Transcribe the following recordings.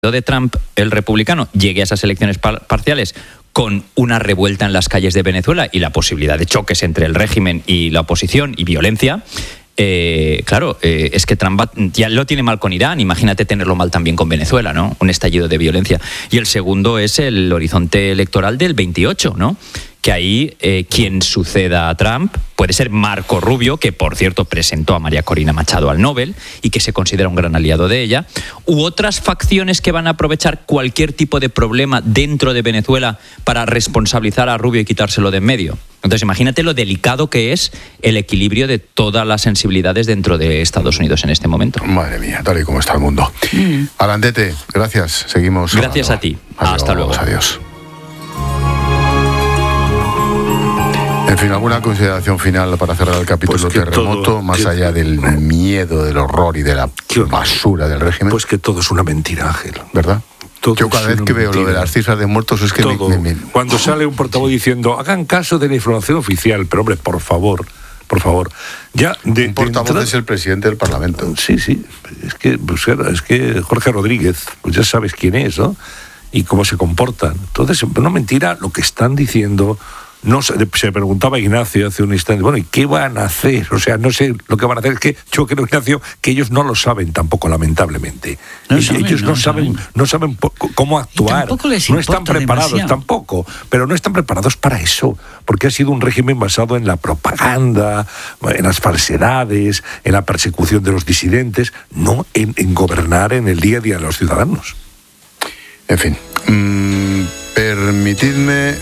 de Trump, el republicano, llegue a esas elecciones parciales con una revuelta en las calles de Venezuela y la posibilidad de choques entre el régimen y la oposición y violencia, es que Trump ya lo tiene mal con Irán, imagínate tenerlo mal también con Venezuela, ¿no? Un estallido de violencia. Y el segundo es el horizonte electoral del 28, ¿no? Que ahí quien suceda a Trump puede ser Marco Rubio, que por cierto presentó a María Corina Machado al Nobel y que se considera un gran aliado de ella, u otras facciones que van a aprovechar cualquier tipo de problema dentro de Venezuela para responsabilizar a Rubio y quitárselo de en medio. Entonces imagínate lo delicado que es el equilibrio de todas las sensibilidades dentro de Estados Unidos en este momento. Madre mía, tal y como está el mundo. Alandete, gracias, seguimos. Gracias hablando. a ti. Adiós, hasta luego. Adiós. En fin, ¿alguna consideración final para cerrar el capítulo terremoto, más allá del miedo, del horror y de la basura del régimen? Pues que todo es una mentira, Ángel. ¿Verdad? Todo yo cada vez que veo lo de las cifras de muertos es que Cuando sale un portavoz diciendo hagan caso de la información oficial, pero hombre, por favor, ya un portavoz es el presidente del Parlamento. Sí, es que Jorge Rodríguez, pues ya sabes quién es, ¿no? Y cómo se comportan. Entonces, no mentira lo que están diciendo. No se preguntaba Ignacio hace un instante, bueno, ¿y qué van a hacer? O sea, no sé lo que van a hacer. Es que yo creo, Ignacio, que ellos no lo saben tampoco, lamentablemente. Ellos no saben cómo actuar. No están preparados demasiado. Tampoco, pero no están preparados para eso, porque ha sido un régimen basado en la propaganda, en las falsedades, en la persecución de los disidentes, no en gobernar en el día a día de los ciudadanos. En fin, permitidme,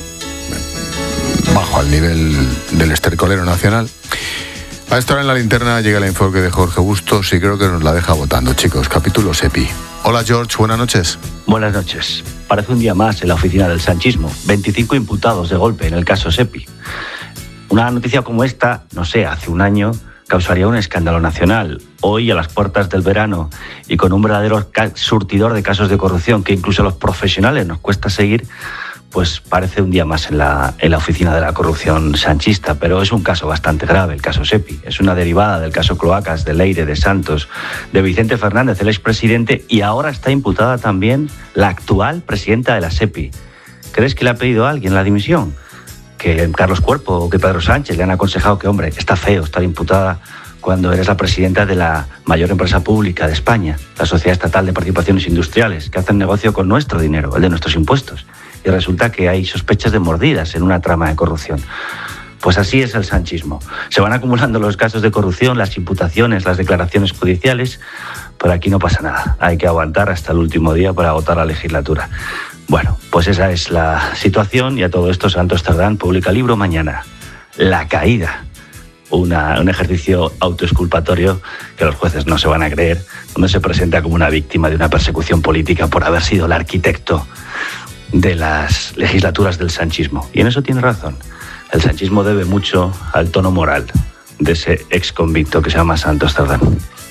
bajo al nivel del estercolero nacional, a esta hora en la linterna llega el informe de Jorge Bustos y creo que nos la deja votando, chicos. Capítulo SEPI. Hola, George, buenas noches. Buenas noches. Parece un día más en la oficina del sanchismo. 25 imputados de golpe en el caso SEPI. Una noticia como esta, no sé, hace un año causaría un escándalo nacional. Hoy, a las puertas del verano y con un verdadero surtidor de casos de corrupción que incluso a los profesionales nos cuesta seguir, pues parece un día más en la oficina de la corrupción sanchista, pero es un caso bastante grave, el caso SEPI. Es una derivada del caso Cloacas, de Leire, de Santos, de Vicente Fernández, el expresidente, y ahora está imputada también la actual presidenta de la SEPI. ¿Crees que le ha pedido a alguien la dimisión? Que Carlos Cuerpo o que Pedro Sánchez le han aconsejado que, hombre, está feo estar imputada cuando eres la presidenta de la mayor empresa pública de España, la Sociedad Estatal de Participaciones Industriales, que hacen negocio con nuestro dinero, el de nuestros impuestos. Y resulta que hay sospechas de mordidas en una trama de corrupción. Pues así es el sanchismo. Se van acumulando los casos de corrupción, las imputaciones, las declaraciones judiciales, pero aquí no pasa nada. Hay que aguantar hasta el último día para agotar la legislatura. Bueno, pues esa es la situación y a todo esto Santos Cerdán publica libro mañana, La caída. Un ejercicio autoexculpatorio que los jueces no se van a creer, donde se presenta como una víctima de una persecución política por haber sido el arquitecto de las legislaturas del sanchismo. Y en eso tiene razón. El sanchismo debe mucho al tono moral de ese ex convicto que se llama Santos Cerdán.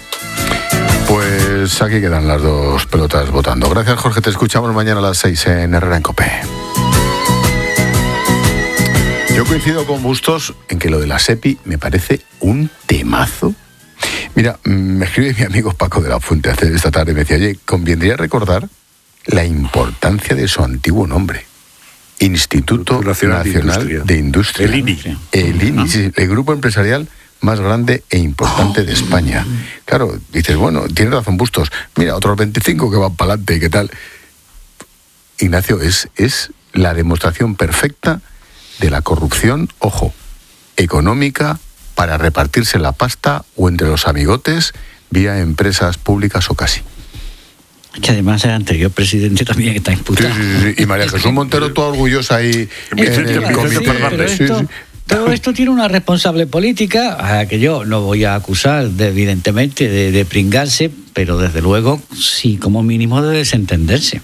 Pues aquí quedan las dos pelotas votando. Gracias, Jorge. Te escuchamos mañana a las 6 en Herrera en COPE. Yo coincido con Bustos en que lo de la SEPI me parece un temazo. Mira, me escribe mi amigo Paco de la Fuente esta tarde y me decía, oye, convendría recordar la importancia de su antiguo nombre. Instituto Nacional de Industria. El INI. El INI, sí, el grupo empresarial más grande e importante de España. Claro, dices, bueno, tiene razón Bustos. Mira, otros 25 que van para adelante y qué tal. Ignacio, es la demostración perfecta de la corrupción, ojo, económica, para repartirse la pasta o entre los amigotes vía empresas públicas o casi. Que además el anterior presidente también está imputado. Sí. Y María Jesús Montero, toda orgullosa ahí en el comité. Todo esto tiene una responsable política a la que yo no voy a acusar, evidentemente, de pringarse, pero desde luego sí, como mínimo de desentenderse.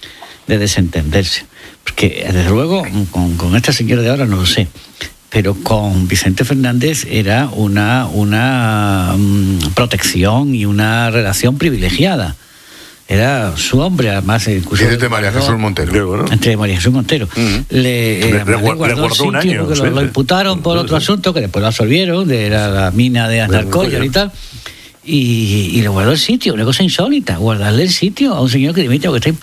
Porque desde luego con esta señora de ahora no lo sé, pero con Vicente Fernández era una protección y una relación privilegiada. Era su hombre, además. Entre María Jesús Montero. ¿no? Entre María Jesús Montero. Le guardó un año. Porque lo imputaron por otro asunto, que después lo absolvieron, de la mina de Aznarcóllar y tal. y le guardó el sitio, una cosa insólita, guardarle el sitio a un señor que dimite o que está